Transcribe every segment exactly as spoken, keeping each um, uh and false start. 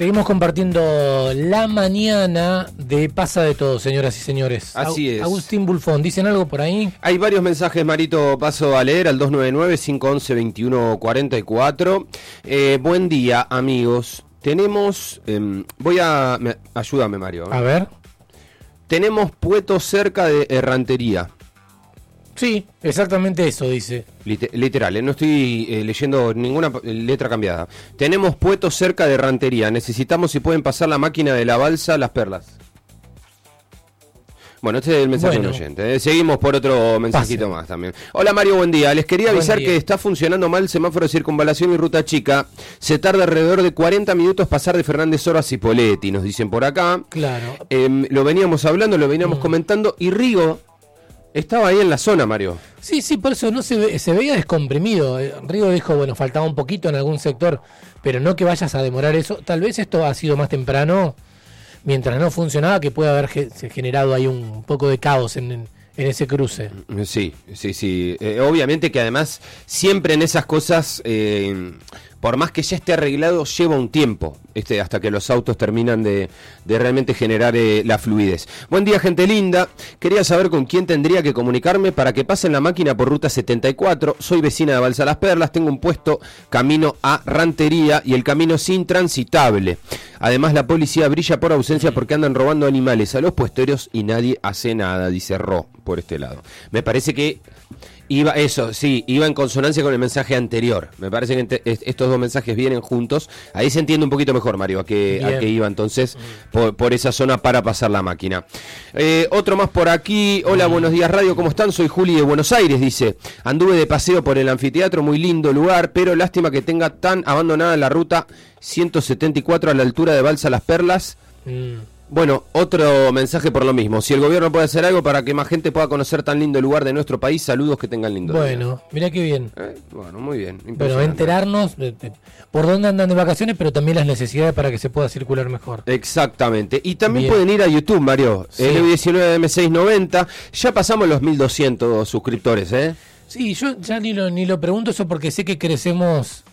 Seguimos compartiendo la mañana de Pasa de Todo, señoras y señores. Así es. Agustín Bulfón, ¿dicen algo por ahí? Hay varios mensajes, Marito, paso a leer al dos nueve nueve, cinco uno uno, dos uno cuatro cuatro. Eh, buen día, amigos. Tenemos, eh, voy a, me, ayúdame, Mario. ¿eh? A ver. Tenemos puestos cerca de Errantería. Sí, exactamente eso dice. Liter- literal, eh, no estoy eh, leyendo ninguna letra cambiada. Tenemos puestos cerca de Errantería. Necesitamos si pueden pasar la máquina de la balsa Las Perlas. Bueno, este es el mensaje Bueno. de un oyente. Eh. Seguimos por otro mensajito Pase. más también. Hola Mario, buen día. Les quería Buen avisar día. que está funcionando mal el semáforo de circunvalación y ruta chica. Se tarda alrededor de cuarenta minutos pasar de Fernández Oro a Cipolletti, nos dicen por acá. Claro. Eh, lo veníamos hablando, lo veníamos Mm. comentando. Y Rigo estaba ahí en la zona, Mario. Sí, sí, por eso no se, ve, se veía descomprimido. Eh, Río dijo, bueno, faltaba un poquito en algún sector, pero no que vayas a demorar eso. Tal vez esto ha sido más temprano, mientras no funcionaba, que puede haber ge- se generado ahí un poco de caos en, en, en ese cruce. Sí, sí, sí. Eh, obviamente que además siempre en esas cosas, eh, por más que ya esté arreglado, lleva un tiempo este, hasta que los autos terminan de, de realmente generar eh, la fluidez. Buen día, gente linda. Quería saber con quién tendría que comunicarme para que pasen la máquina por ruta setenta y cuatro. Soy vecina de Balsa Las Perlas, tengo un puesto camino a Rantería y el camino es intransitable. Además, la policía brilla por ausencia porque andan robando animales a los puesteros y nadie hace nada, dice Ro, por este lado. Me parece que iba, eso, sí, iba en consonancia con el mensaje anterior. Me parece que ente- est- estos dos mensajes vienen juntos. Ahí se entiende un poquito mejor, Mario, a qué, a Bien. qué iba entonces por, por esa zona para pasar la máquina. Eh, otro más por aquí. Hola, buenos días, radio, ¿cómo están? Soy Juli de Buenos Aires, dice. Anduve de paseo por el anfiteatro, muy lindo lugar, pero lástima que tenga tan abandonada la ruta ciento setenta y cuatro a la altura de Balsa Las Perlas. Mm. Bueno, otro mensaje por lo mismo. Si el gobierno puede hacer algo para que más gente pueda conocer tan lindo lugar de nuestro país, saludos, que tengan lindo día. Bueno, mirá qué bien. Eh, bueno, muy bien. Bueno, impresionante. enterarnos de, de por dónde andan de vacaciones, pero también las necesidades para que se pueda circular mejor. Exactamente. Y también Bien. pueden ir a YouTube, Mario. Sí. L diecinueve M seiscientos noventa. Ya pasamos los mil doscientos suscriptores, ¿eh? Sí, yo ya ni lo, ni lo pregunto eso porque sé que crecemos,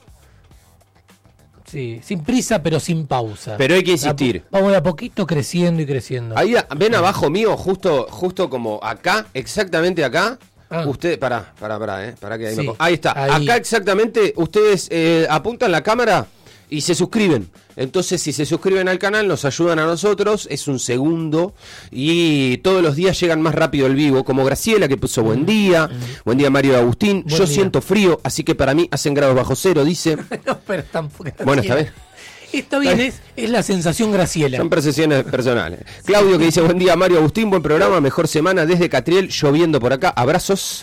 sí, sin prisa pero sin pausa. Pero hay que insistir. Vamos de a poquito creciendo y creciendo. Ahí a- ven abajo mío, justo justo como acá, exactamente acá. Ah. Usted, pará, pará, pará, eh. Pará que ahí, Sí, me acu- ahí está. ahí. Acá exactamente, ustedes eh, apuntan la cámara y se suscriben. Entonces, si se suscriben al canal, nos ayudan a nosotros. Es un segundo. Y todos los días llegan más rápido el vivo. Como Graciela, que puso buen día. Buen día, Mario y Agustín. Buen Yo día. siento frío, así que para mí hacen grados bajo cero, dice. No, pero tampoco. Bueno, está bien. Está bien, es, es la sensación Graciela. Son percepciones personales. Claudio, que dice, buen día, Mario, Agustín, buen programa, mejor semana desde Catriel, lloviendo por acá, abrazos.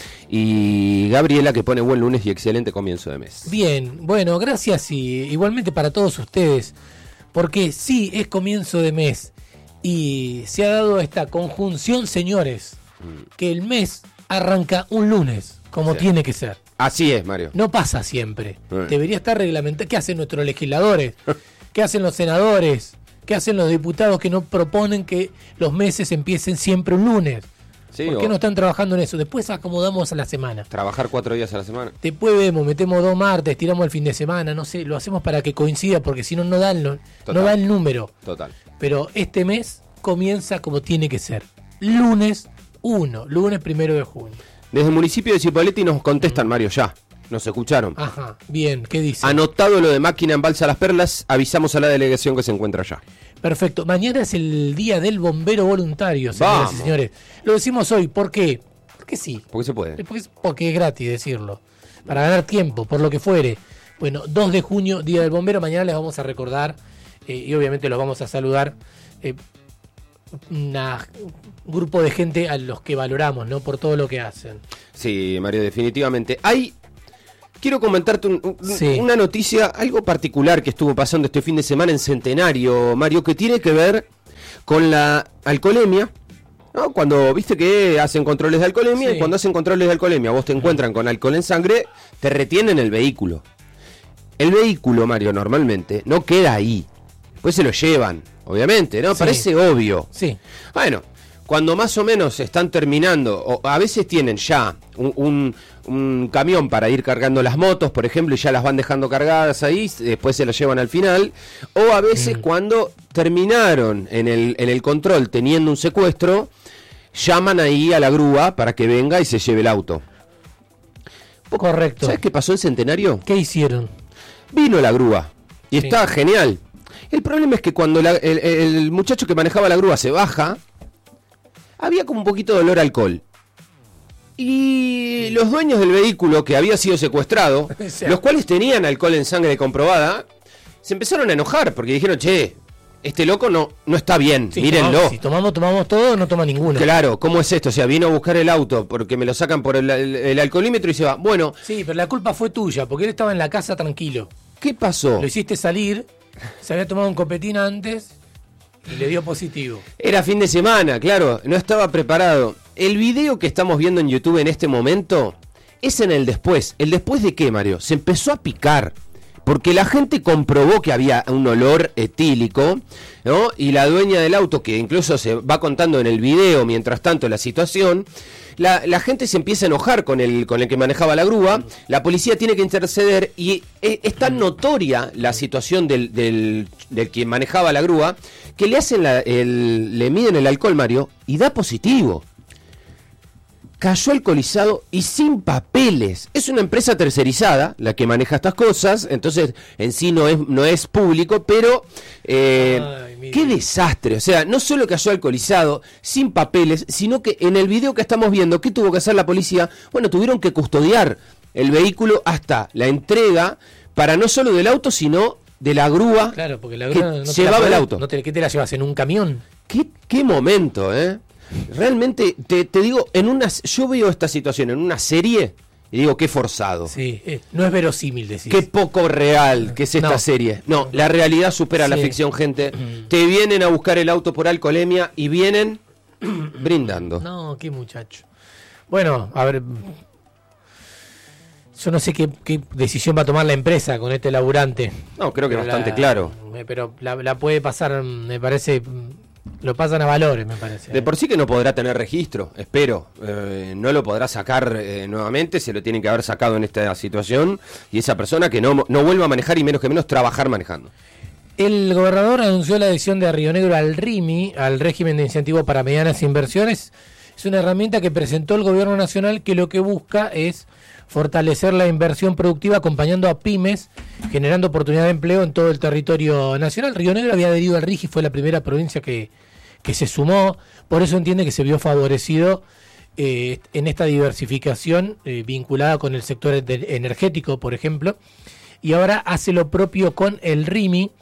Y Gabriela, que pone buen lunes y excelente comienzo de mes. Bien, bueno, gracias y igualmente para todos ustedes, porque sí, es comienzo de mes y se ha dado esta conjunción, señores, que el mes arranca un lunes, como Sí. tiene que ser. Así es, Mario. No pasa siempre. Sí. Debería estar reglamentado. ¿Qué hacen nuestros legisladores? ¿Qué hacen los senadores? ¿Qué hacen los diputados que no proponen que los meses empiecen siempre un lunes? Sí, ¿Por qué o no están trabajando en eso? Después acomodamos a la semana. trabajar cuatro días a la semana. Después vemos, metemos dos martes, tiramos el fin de semana, no sé, lo hacemos para que coincida, porque si no, no da el, no, Total. no da el número. Total. Pero este mes comienza como tiene que ser. Lunes uno, lunes primero de junio. Desde el municipio de Cipolletti nos contestan, Mario, ya. Nos escucharon. Ajá, bien, ¿qué dice? Anotado lo de máquina en Balsa Las Perlas, avisamos a la delegación que se encuentra allá. Perfecto. Mañana es el día del bombero voluntario, señoras Vamos. y señores. Lo decimos hoy, ¿por qué? Porque sí. Porque se puede. Porque es, porque es gratis decirlo. Para ganar tiempo, por lo que fuere. Bueno, dos de junio, día del bombero. Mañana les vamos a recordar eh, y obviamente los vamos a saludar. Eh, una- un grupo de gente a los que valoramos, ¿no? Por todo lo que hacen. Sí, Mario, definitivamente. Hay... Quiero comentarte un- un- Sí. una noticia, algo particular que estuvo pasando este fin de semana en Centenario, Mario, que tiene que ver con la alcoholemia, ¿no? Cuando viste que hacen controles de alcoholemia, Sí. y cuando hacen controles de alcoholemia vos te encuentran con alcohol en sangre, te retienen el vehículo. El vehículo, Mario, normalmente no queda ahí, pues se lo llevan, obviamente, ¿no? Sí. Parece obvio. Sí. Bueno, cuando más o menos están terminando, o a veces tienen ya un, un, un camión para ir cargando las motos, por ejemplo, y ya las van dejando cargadas ahí, después se las llevan al final, o a veces mm. cuando terminaron en el, en el control teniendo un secuestro, llaman ahí a la grúa para que venga y se lleve el auto. Correcto. ¿Sabes qué pasó en Centenario? ¿Qué hicieron? Vino la grúa y sí. estaba genial. El problema es que cuando la, el, el muchacho que manejaba la grúa se baja, había como un poquito de olor a alcohol. Y los dueños del vehículo que había sido secuestrado, o sea, los cuales tenían alcohol en sangre comprobada, se empezaron a enojar porque dijeron, che, este loco no, no está bien, sí, mírenlo. Tomamos, si tomamos, tomamos todo, no toma ninguno. Claro, ¿cómo es esto? O sea, vino a buscar el auto porque me lo sacan por el, el, el alcoholímetro y se va. Bueno. Sí, pero la culpa fue tuya, porque él estaba en la casa tranquilo. ¿Qué pasó? Lo hiciste salir, se había tomado un copetín antes y le dio positivo. Era fin de semana, claro, no estaba preparado. El video que estamos viendo en YouTube en este momento es en el después. ¿El después de qué, Mario? Se empezó a picar. Porque la gente comprobó que había un olor etílico, ¿no? Y la dueña del auto, que incluso se va contando en el video, mientras tanto, la situación, la, la gente se empieza a enojar con el, con el que manejaba la grúa, la policía tiene que interceder y es, es tan notoria la situación del, del, del que manejaba la grúa, que le hacen la, el, le miden el alcohol, Mario, y da positivo. Cayó alcoholizado y sin papeles. Es una empresa tercerizada la que maneja estas cosas, entonces en sí no es, no es público, pero eh, Ay, qué desastre. O sea, no solo cayó alcoholizado, sin papeles, sino que en el video que estamos viendo, ¿qué tuvo que hacer la policía? Bueno, tuvieron que custodiar el vehículo hasta la entrega, para no solo del auto, sino de la grúa, claro, porque la grúa que no llevaba te el auto. No te, ¿Qué te la llevas? ¿En un camión? ¿Qué, qué momento, eh? Realmente, te, te digo, en una, yo veo esta situación en una serie y digo, qué forzado. Sí, eh, no es verosímil decir. Qué poco real que es esta no. serie. No, la realidad supera sí. la ficción, gente. Te vienen a buscar el auto por alcoholemia y vienen brindando. No, qué muchacho. Bueno, a ver, yo no sé qué, qué decisión va a tomar la empresa con este laburante. No, creo que pero bastante la, claro. Pero la, la puede pasar, me parece... Lo pasan a valores, me parece. De por sí que no podrá tener registro, espero. Eh, no lo podrá sacar eh, nuevamente, se lo tienen que haber sacado en esta situación. Y esa persona que no, no vuelva a manejar y menos que menos trabajar manejando. El gobernador anunció la adhesión de Río Negro al R I M I, al régimen de incentivo para medianas inversiones. Es una herramienta que presentó el gobierno nacional que lo que busca es fortalecer la inversión productiva acompañando a pymes, generando oportunidad de empleo en todo el territorio nacional. Río Negro había adherido al R I G I, fue la primera provincia que, que se sumó, por eso entiende que se vio favorecido eh, en esta diversificación eh, vinculada con el sector de, energético, por ejemplo, y ahora hace lo propio con el R I M I.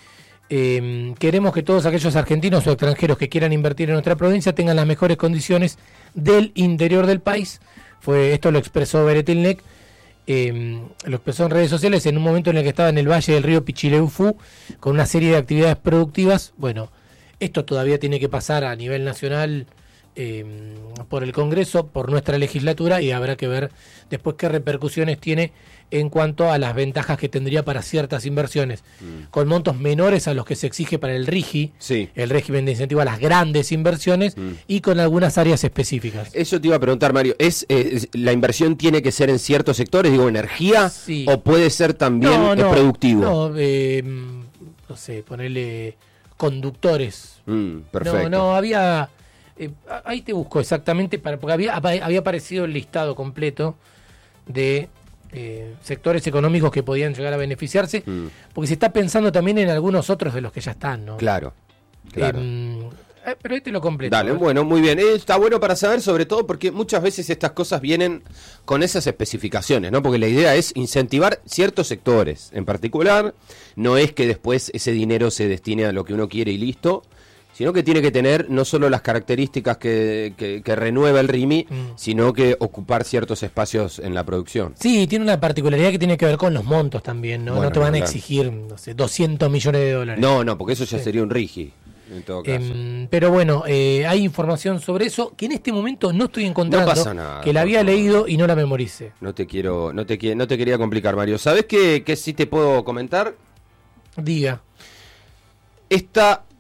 Eh, queremos que todos aquellos argentinos o extranjeros que quieran invertir en nuestra provincia tengan las mejores condiciones del interior del país. Fue, esto lo expresó Beretilnec, eh, lo expresó en redes sociales en un momento en el que estaba en el valle del río Pichileufú con una serie de actividades productivas. Bueno, esto todavía tiene que pasar a nivel nacional eh, por el Congreso, por nuestra legislatura, y habrá que ver después qué repercusiones tiene en cuanto a las ventajas que tendría para ciertas inversiones, mm. con montos menores a los que se exige para el R I G I, sí. el régimen de incentivo a las grandes inversiones, mm. y con algunas áreas específicas. Eso te iba a preguntar, Mario, ¿es, eh, la inversión tiene que ser en ciertos sectores, digo, energía, sí. o puede ser también no, no, productivo? No, eh, no sé, ponerle conductores. Mm, perfecto. No, no, había... Eh, ahí te busco exactamente, para porque había, había aparecido el listado completo de... Eh, sectores económicos que podían llegar a beneficiarse, mm. porque se está pensando también en algunos otros de los que ya están, ¿no? Claro, claro. Eh, eh, pero este lo completo. Dale, ¿eh? Bueno, muy bien. Eh, está bueno para saber, sobre todo porque muchas veces estas cosas vienen con esas especificaciones, ¿no? Porque la idea es incentivar ciertos sectores en particular, no es que después ese dinero se destine a lo que uno quiere y listo, sino que tiene que tener no solo las características que, que, que renueva el R I M I, mm. sino que ocupar ciertos espacios en la producción. Sí, tiene una particularidad que tiene que ver con los montos también, ¿no? Bueno, no te van a exigir, no sé, doscientos millones de dólares. No, no, porque eso ya sí. sería un R I G I, en todo caso. Eh, pero bueno, eh, hay información sobre eso que en este momento no estoy encontrando, no pasa nada, que la había leído y no la memoricé. No te quiero, no te, no te quería complicar, Mario. ¿Sabés qué, qué sí te puedo comentar? Diga. Esta...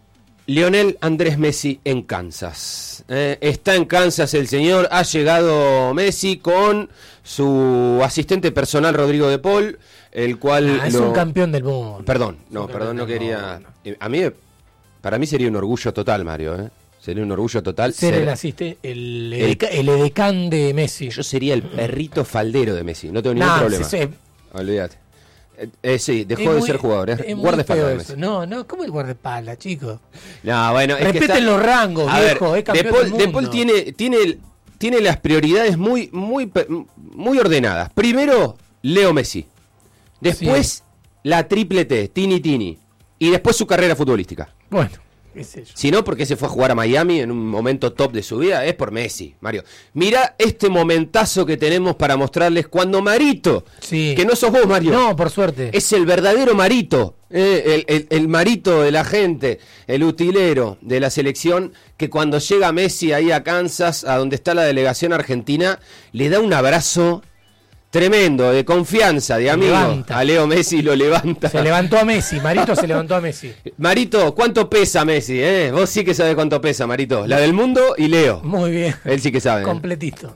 Lionel Andrés Messi en Kansas. Eh, está en Kansas el señor, ha llegado Messi con su asistente personal Rodrigo de Paul, el cual... Ah, es lo... un campeón del mundo. Perdón, no, perdón, no quería... Eh, A mí, para mí sería un orgullo total, Mario, ¿eh? Sería un orgullo total. Ser, ser el asistente, el, el, el edecán de Messi. Yo sería el perrito faldero de Messi, no tengo ningún nah, problema. Sí, sí. Olvídate. Eh, eh, sí, dejó es de muy, ser jugador, es, es guardaespaldas de Messi. No, no, ¿cómo el guardaespaldas, chicos? No, bueno, es Respeten que está... los rangos, a viejo, ver, es campeón de Paul, del mundo. De Paul tiene, tiene, tiene las prioridades muy, muy, muy ordenadas. Primero, Leo Messi. Después, sí. la triple T, Tini Tini. Y después su carrera futbolística. Bueno. Es si no, porque se fue a jugar a Miami en un momento top de su vida, es por Messi, Mario. Mirá este momentazo que tenemos para mostrarles cuando Marito, sí. que no sos vos, Mario. No, por suerte. Es el verdadero Marito, eh, el, el, el Marito de la gente, el utilero de la selección, que cuando llega Messi ahí a Kansas, a donde está la delegación argentina, le da un abrazo tremendo, de confianza, de amigo. Levanta. A Leo Messi lo levanta. Se levantó a Messi, Marito se levantó a Messi. Marito, ¿cuánto pesa Messi? Eh? Vos sí que sabés cuánto pesa, Marito. La del mundo y Leo. Muy bien. Él sí que sabe. Completito.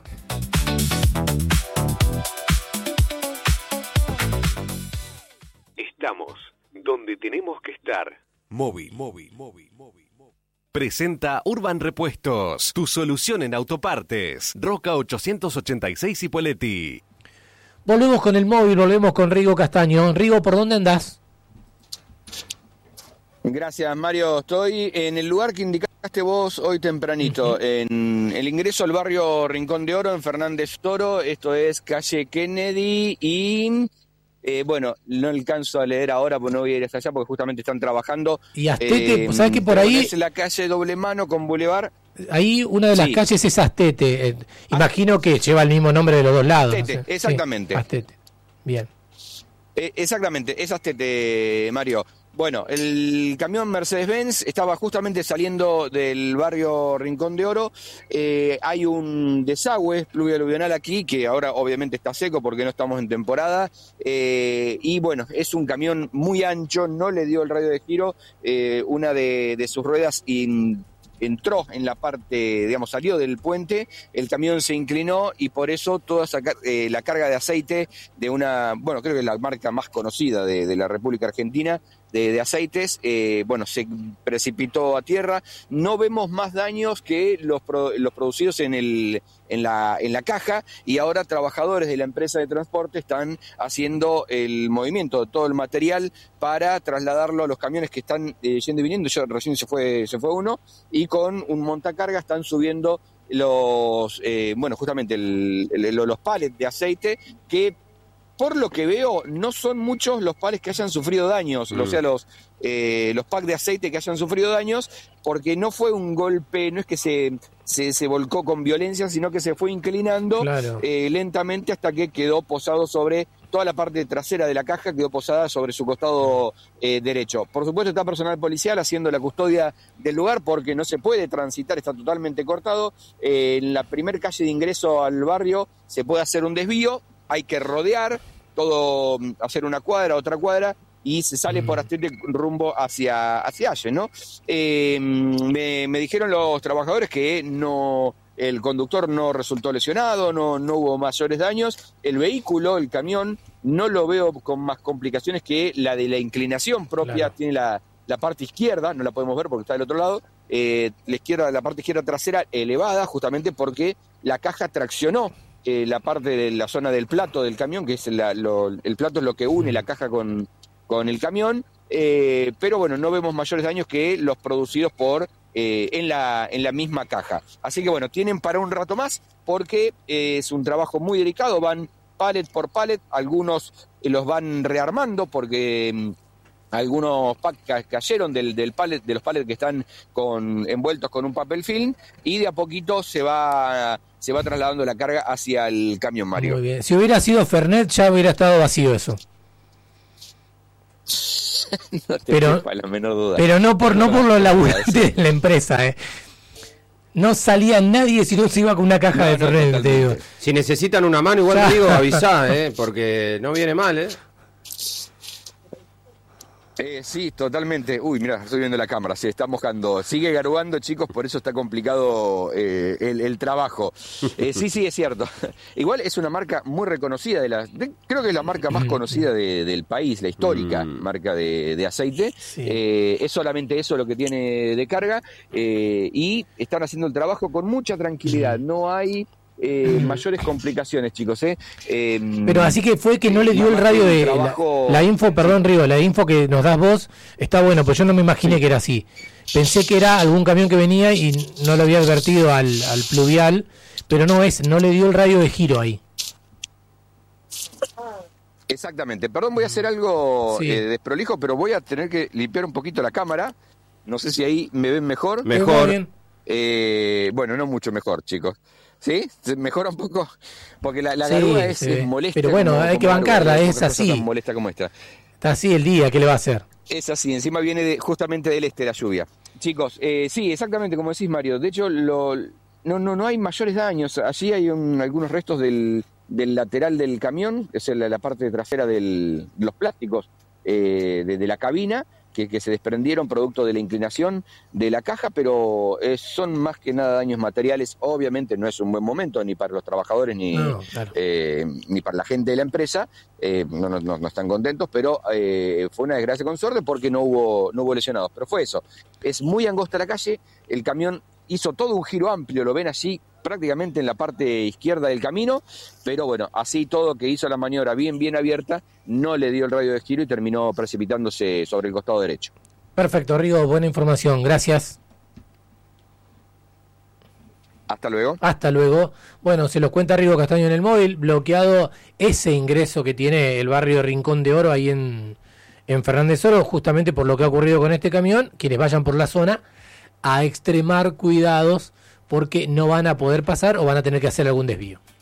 Estamos donde tenemos que estar. Móvil, móvil, móvil, móvil. Presenta Urban Repuestos, tu solución en autopartes. Roca ochocientos ochenta y seis Ipoleti. Volvemos con el móvil, volvemos con Rigo Castaño. Rigo, ¿por dónde andás? Gracias, Mario. Estoy en el lugar que indicaste vos hoy tempranito, uh-huh. en el ingreso al barrio Rincón de Oro, en Fernández Toro. Esto es calle Kennedy y... Eh, bueno, no alcanzo a leer ahora, porque no voy a ir hasta allá, porque justamente están trabajando. Y Astete, eh, ¿sabes que por ahí...? Es la calle doble mano con Boulevard. Ahí una de las sí. calles es Astete. Eh, imagino ah. que lleva el mismo nombre de los dos lados. Astete, no sé. Exactamente. Sí, Astete, bien. Eh, exactamente, es Astete, Mario. Bueno, el camión Mercedes-Benz estaba justamente saliendo del barrio Rincón de Oro. Eh, hay un desagüe pluvio-aluvional aquí, que ahora obviamente está seco porque no estamos en temporada. Eh, y bueno, es un camión muy ancho, no le dio el radio de giro. Eh, una de, de sus ruedas in, entró en la parte, digamos, salió del puente, el camión se inclinó y por eso toda esa, eh, la carga de aceite de una, bueno, creo que es la marca más conocida de, de la República Argentina, De, de aceites, eh, bueno, se precipitó a tierra. No vemos más daños que los, pro, los producidos en, el, en, la, en la caja, y ahora trabajadores de la empresa de transporte están haciendo el movimiento de todo el material para trasladarlo a los camiones que están eh, yendo y viniendo. Ya recién se fue, se fue uno, y con un montacarga están subiendo los, eh, bueno, justamente el, el, los palets de aceite, que por lo que veo, no son muchos los palets que hayan sufrido daños, mm. o sea, los, eh, los packs de aceite que hayan sufrido daños, porque no fue un golpe, no es que se, se, se volcó con violencia, sino que se fue inclinando claro. eh, lentamente hasta que quedó posado sobre toda la parte trasera de la caja, quedó posada sobre su costado eh, derecho. Por supuesto está personal policial haciendo la custodia del lugar porque no se puede transitar, está totalmente cortado. Eh, en la primer calle de ingreso al barrio se puede hacer un desvío, hay que rodear, todo, hacer una cuadra, otra cuadra, y se sale mm. por Astete rumbo hacia, hacia Allen, ¿no? Eh, me, me dijeron los trabajadores que no, el conductor no resultó lesionado, no, no hubo mayores daños. El vehículo, el camión, no lo veo con más complicaciones que la de la inclinación propia, claro. Tiene la, la parte izquierda, no la podemos ver porque está del otro lado, eh, la izquierda, la parte izquierda trasera elevada, justamente porque la caja traccionó Eh, la parte de la zona del plato del camión, que es la, lo, el plato es lo que une la caja con, con el camión, eh, pero bueno, no vemos mayores daños que los producidos por eh, en, la, en la misma caja. Así que bueno, tienen para un rato más porque eh, es un trabajo muy delicado, van pallet por pallet, algunos eh, los van rearmando porque... Eh, algunos packs cayeron del, del pallet, de los pallets que están con, envueltos con un papel film, y de a poquito se va se va trasladando la carga hacia el camión, Mario. Muy bien. Si hubiera sido Fernet ya hubiera estado vacío eso. No te pero, la menor duda. Pero no por, no por los laburantes de la empresa, eh. No salía nadie si no se iba con una caja no, de Fernet, no, te digo. Si necesitan una mano, igual te digo, avisá, eh, porque no viene mal, eh. Eh, sí, totalmente. Uy, mira, estoy viendo la cámara, se está mojando. Sigue garugando, chicos, por eso está complicado eh, el, el trabajo. Eh, sí, sí, es cierto. Igual es una marca muy reconocida, de la, de, creo que es la marca más conocida de, del país, la histórica mm. marca de, de aceite. Sí. Eh, es solamente eso lo que tiene de carga eh, y están haciendo el trabajo con mucha tranquilidad. No hay... Eh, mayores complicaciones, chicos, ¿eh? eh Pero así que fue que no le dio el radio de trabajo... la, la info, perdón, Río, la info que nos das vos está bueno, pues yo no me imaginé sí. que era así. Pensé que era algún camión que venía y no lo había advertido al, al pluvial, pero no es, no le dio el radio de giro ahí. Exactamente. Perdón, voy a hacer algo sí. eh, desprolijo, pero voy a tener que limpiar un poquito la cámara. No sé si ahí me ven mejor. Mejor. Eh, bueno, no mucho mejor, chicos. ¿Sí? ¿Se mejora un poco? Porque la, la sí, garuga es, es molesta. Pero bueno, como, hay como que bancarla, garuga, es así. Tan molesta como esta. Está así el día, ¿qué le va a hacer? Es así, encima viene de, justamente del este la lluvia. Chicos, eh, sí, exactamente como decís, Mario. De hecho, lo, no, no, no hay mayores daños. Allí hay un, algunos restos del, del lateral del camión, que es la, la parte trasera de los plásticos eh, de, de la cabina, Que, que se desprendieron producto de la inclinación de la caja, pero eh, son más que nada daños materiales. Obviamente no es un buen momento ni para los trabajadores ni, no, claro. eh, ni para la gente de la empresa, eh, no, no, no están contentos, pero eh, fue una desgracia con suerte porque no hubo, no hubo lesionados, pero fue eso. Es muy angosta la calle, el camión hizo todo un giro amplio, lo ven allí prácticamente en la parte izquierda del camino, pero bueno, así todo que hizo la maniobra bien, bien abierta, no le dio el radio de giro y terminó precipitándose sobre el costado derecho. Perfecto, Rigo, buena información, gracias. Hasta luego. Hasta luego. Bueno, se los cuenta Rigo Castaño en el móvil, bloqueado ese ingreso que tiene el barrio Rincón de Oro ahí en, en Fernández Oro, justamente por lo que ha ocurrido con este camión. Quienes vayan por la zona, a extremar cuidados porque no van a poder pasar o van a tener que hacer algún desvío.